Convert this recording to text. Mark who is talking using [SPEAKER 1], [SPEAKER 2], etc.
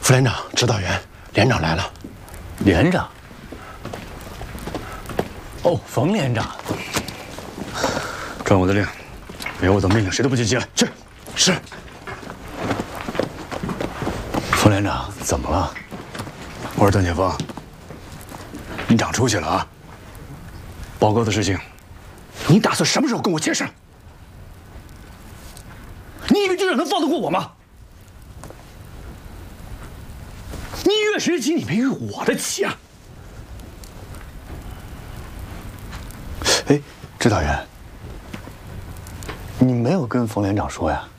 [SPEAKER 1] 副连长、指导员、连长来了。
[SPEAKER 2] 连长？哦，冯连长。
[SPEAKER 3] 传我的令，没有我的命令，谁都不许进来。去。是。
[SPEAKER 2] 冯连长，怎么了？
[SPEAKER 3] 我说段建峰，你长出息了啊！报告的事情，你打算什么时候跟我解释？你以为军长能放得过我吗？你越谁的急，你没越我的急啊！
[SPEAKER 2] 哎，指导员，你没有跟冯连长说呀？